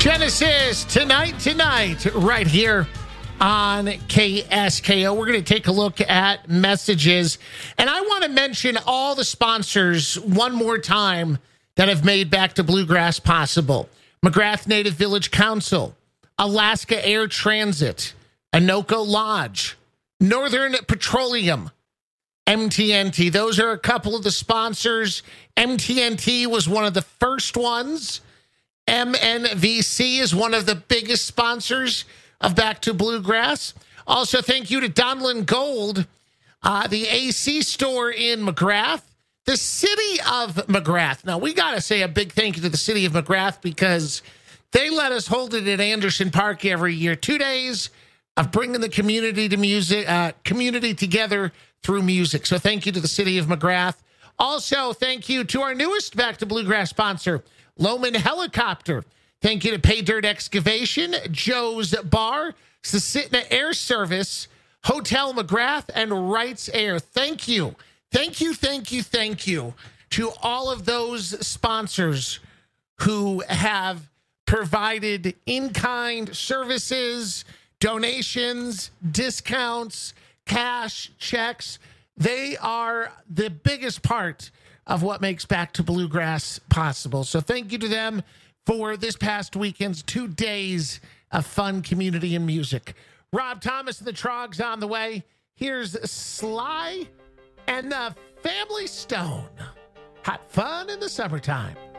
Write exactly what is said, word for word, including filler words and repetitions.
Genesis tonight, tonight, right here on K S K O. We're going to take a look at messages. And I want to mention all the sponsors one more time that have made Back to Bluegrass possible. McGrath Native Village Council, Alaska Air Transit, Anoka Lodge, Northern Petroleum, M T N T. Those are a couple of the sponsors. M T N T was one of the first ones. M N V C is one of the biggest sponsors of Back to Bluegrass. Also, thank you to Donlin Gold, uh, the A C store in McGrath, the city of McGrath. Now, we got to say a big thank you to the city of McGrath because they let us hold it at Anderson Park every year. Two days of bringing the community to music, uh, community together through music. So thank you to the city of McGrath. Also, thank you to our newest Back to Bluegrass sponsor, Loman Helicopter. Thank you to Pay Dirt Excavation, Joe's Bar, Susitna Air Service, Hotel McGrath, and Wrights Air. Thank you. Thank you, thank you, thank you to all of those sponsors who have provided in-kind services, donations, discounts, cash, checks. They are the biggest part of what makes Back to Bluegrass possible. So thank you to them for this past weekend's two days of fun community and music. Rob Thomas and the Trogs on the way. Here's Sly and the Family Stone. Hot fun in the summertime.